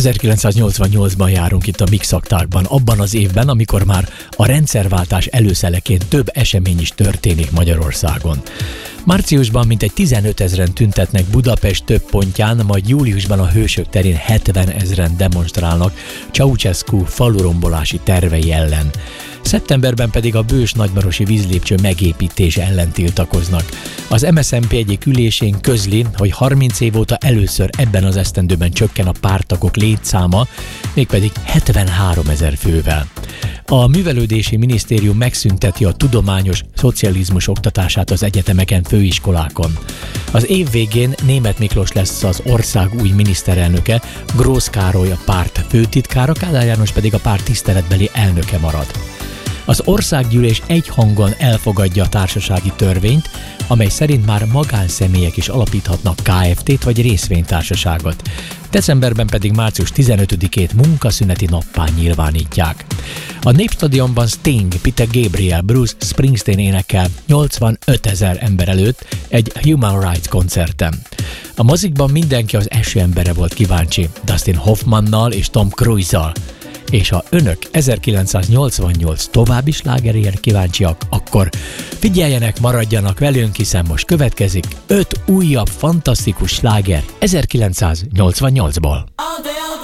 1988-ban járunk itt a Mixaktákban, abban az évben, amikor már a rendszerváltás előszeleként több esemény is történik Magyarországon. Márciusban mintegy 15 000 tüntetnek Budapest több pontján, majd júliusban a Hősök terén 70 000 demonstrálnak Ceausescu falurombolási tervei ellen. Szeptemberben pedig a Bős nagymarosi vízlépcső megépítése ellen tiltakoznak. Az MSZNP egyik ülésén közli, hogy 30 év óta először ebben az esztendőben csökken a párttagok létszáma, mégpedig 73 000 fővel. A Művelődési Minisztérium megszünteti a tudományos szocializmus oktatását az egyetemeken, főiskolákon. Az év végén Németh Miklós lesz az ország új miniszterelnöke, Grósz Károly a párt főtitkára, Kádár János pedig a párt tiszteletbeli elnöke marad. Az országgyűlés egyhangon elfogadja a társasági törvényt, amely szerint már magánszemélyek is alapíthatnak Kft-t vagy részvénytársaságot. Decemberben pedig március 15-ét munkaszüneti nappá nyilvánítják. A Népstadionban Sting, Peter Gabriel, Bruce Springsteen énekel 85 000 ember előtt egy Human Rights koncerten. A mozikban mindenki az Eső embere volt kíváncsi, Dustin Hoffmannal és Tom Cruise-zal. És ha önök 1988 további slágerért kíváncsiak, akkor figyeljenek, maradjanak velünk, hiszen most következik 5 újabb fantasztikus sláger 1988-ból.